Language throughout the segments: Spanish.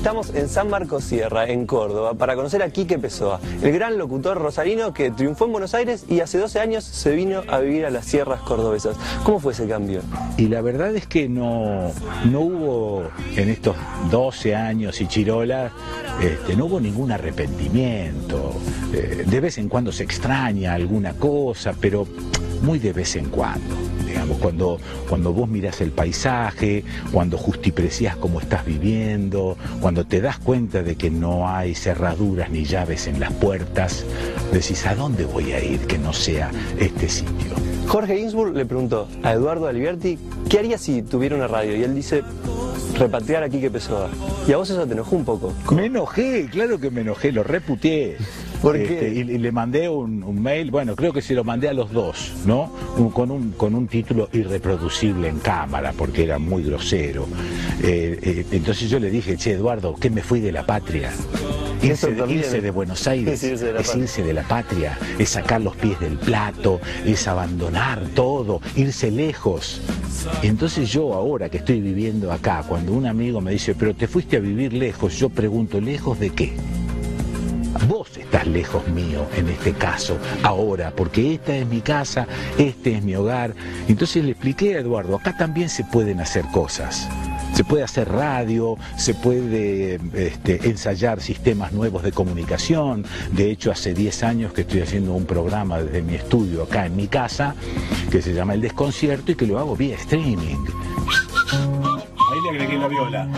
Estamos en San Marcos Sierra, en Córdoba, para conocer a Quique Pessoa, el gran locutor rosarino que triunfó en Buenos Aires y hace 12 años se vino a vivir a las sierras cordobesas. ¿Cómo fue ese cambio? Y la verdad es que no hubo en estos 12 años y chirolas, no hubo ningún arrepentimiento. De vez en cuando se extraña alguna cosa, pero muy de vez en cuando. Digamos, cuando vos mirás el paisaje, cuando justipreciás cómo estás viviendo, cuando te das cuenta de que no hay cerraduras ni llaves en las puertas, decís, ¿a dónde voy a ir que no sea este sitio? Jorge Ginsburg le preguntó a Eduardo Aliberti qué haría si tuviera una radio, y él dice, repatriar a Quique Pessoa. Y a vos eso te enojó un poco. Me enojé, claro que me enojé, lo reputié. ¿Por qué? Y le mandé un mail, bueno, creo que se lo mandé a los dos, ¿no? Con un título irreproducible en cámara, porque era muy grosero. Entonces yo le dije, che, Eduardo, que me fui de la patria. Irse de Buenos Aires es irse de la patria, es sacar los pies del plato, es abandonar todo, irse lejos. Entonces yo ahora que estoy viviendo acá, cuando un amigo me dice, pero te fuiste a vivir lejos, yo pregunto, ¿lejos de qué? Vos estás lejos mío en este caso, ahora, porque esta es mi casa, este es mi hogar. Entonces le expliqué a Eduardo, acá también se pueden hacer cosas. Se puede hacer radio, se puede ensayar sistemas nuevos de comunicación. De hecho, hace 10 años que estoy haciendo un programa desde mi estudio acá en mi casa, que se llama El Desconcierto y que lo hago vía streaming. Ahí le agregué la viola.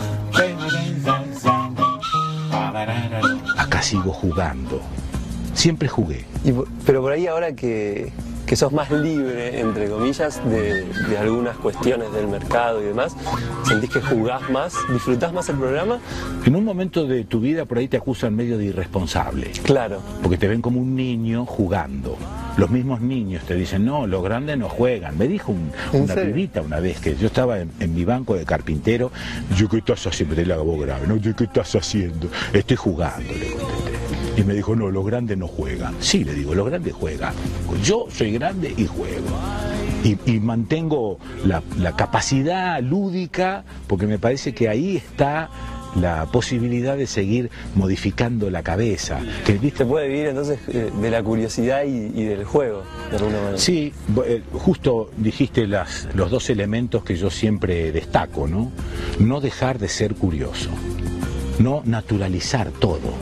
Acá sigo jugando. Siempre jugué. Pero por ahí ahora que sos más libre, entre comillas, de algunas cuestiones del mercado y demás, ¿sentís que jugás más, disfrutás más el programa? En un momento de tu vida por ahí te acusan medio de irresponsable. Claro. Porque te ven como un niño jugando. Los mismos niños te dicen, no, los grandes no juegan. Me dijo una pibita una vez que yo estaba en mi banco de carpintero, yo, ¿qué estás haciendo? Te la voz grave, ¿no? ¿Qué estás haciendo? Estoy jugando, le contesté. Y me dijo, no, los grandes no juegan. Sí, le digo, los grandes juegan. Yo soy grande y juego. Y mantengo la capacidad lúdica, porque me parece que ahí está la posibilidad de seguir modificando la cabeza. Se puede vivir entonces de la curiosidad y del juego, de alguna manera. Sí, justo dijiste los dos elementos que yo siempre destaco, ¿no? No dejar de ser curioso, no naturalizar todo.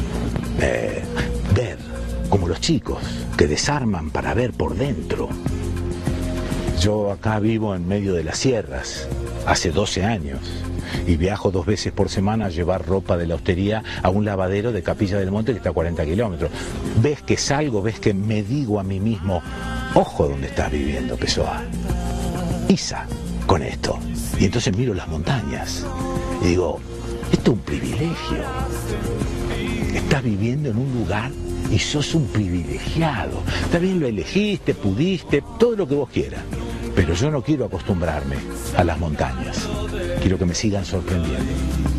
Ver, como los chicos, que desarman para ver por dentro. Yo acá vivo en medio de las sierras, hace 12 años, y viajo 2 veces por semana a llevar ropa de la hostería a un lavadero de Capilla del Monte que está a 40 kilómetros. Ves que salgo, ves que me digo a mí mismo, ojo donde estás viviendo, Pessoa. Isa con esto. Y entonces miro las montañas y digo, esto es un privilegio. Estás viviendo en un lugar y sos un privilegiado. Está bien, lo elegiste, pudiste, todo lo que vos quieras. Pero yo no quiero acostumbrarme a las montañas. Quiero que me sigan sorprendiendo.